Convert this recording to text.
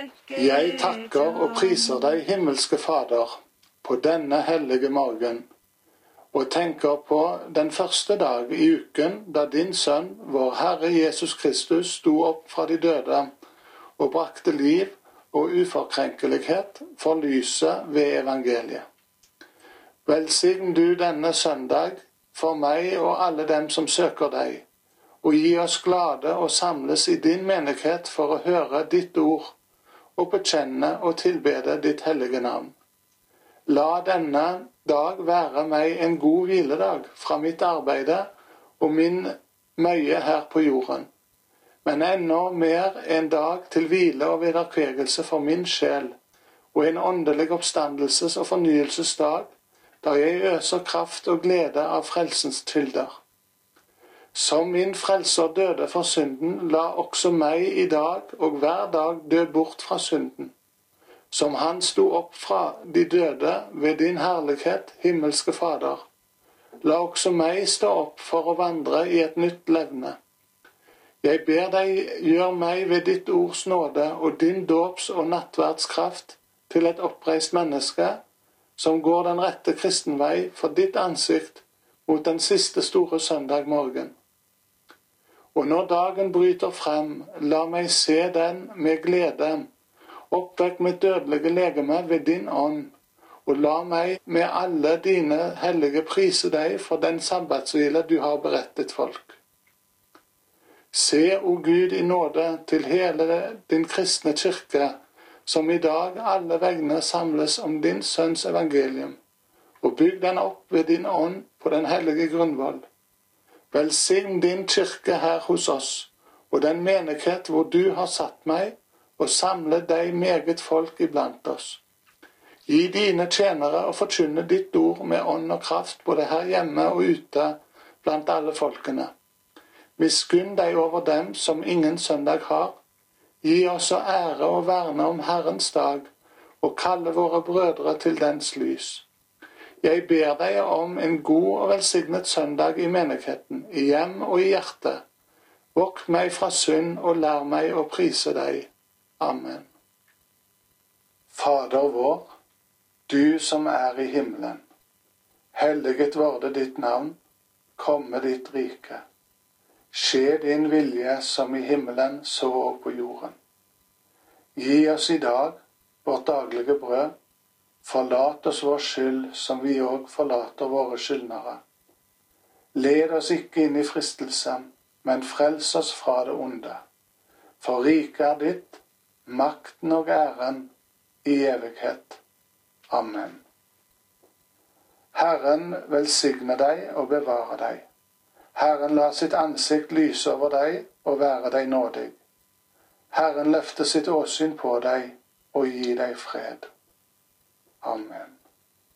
Jeg takker og priser deg, himmelske Fader, på denne hellige morgen, og tenker på den første dag i uken da din sønn, vår Herre Jesus Kristus, sto opp fra de døde og brakte liv og uforkrenkelighet for lyset ved evangeliet. Velsign du denne søndag for meg og alle dem som søker deg, og gi oss glade og samles i din menighet for å høre ditt ord og bekjenne og tilbede ditt hellige navn. La denne dag være meg en god hviledag fra mitt arbeide og min møye her på jorden, men enda mer en dag til hvile og vederkvegelse for min sjel, og en åndelig oppstandelses- og fornyelsesdag, da jeg øser kraft og glede av frelsens kilder. Som min frelser døde for synden, la også meg i dag og hver dag dø bort fra synden. Som han sto opp fra de døde ved din herlighet, himmelske Fader. La også meg stå opp for å vandre i et nytt levne. Jeg ber deg, gjør meg ved ditt ords nåde og din dåps- og nattverdskraft til et oppreist menneske, som går den rette kristenvei for ditt ansikt mot den siste store søndag morgen. Og når dagen bryter frem, la meg se den med glede. Oppvekk mitt dødelige legeme ved din ånd, og la meg med alle dine hellige prise deg for den sabbatshvile du har berettet folk. Se, o Gud, i nåde til hele din kristne kirke, som i dag alle vegne samles om din sønns evangelium, og bygg den opp ved din ånd på den hellige grunnvoll. Velsign din kirke her hos oss, og den menighet hvor du har satt meg, og samle deg meget folk iblant oss. Gi dine tjenere å forkynne ditt ord med ånd og kraft, både her hjemme og ute blant alle folkene. Miskunn deg over dem som ingen søndag har. Gi oss å ære og verne om Herrens dag, og kalle våre brødre til dens lys. Jeg ber deg om en god og velsignet søndag i menigheten, i hjem og i hjerte. Vokt meg fra synd og lær meg å prise deg. Amen. Fader vår, du som er i himmelen. Helliget vorde ditt navn, komme ditt rike. Skje din vilje som i himmelen, så og på jorden. Gi oss i dag vårt daglige brød. Forlat oss vår skyld, som vi òg forlater våre skyldnere. Led oss ikke inn i fristelse, men frels oss fra det onde. For riket er ditt, makten og æren i evighet. Amen. Herren velsigne deg og bevare deg. Herren lar sitt ansikt lyse over deg og være deg nådig. Herren løfter sitt åsyn på deg og gi deg fred. Amen.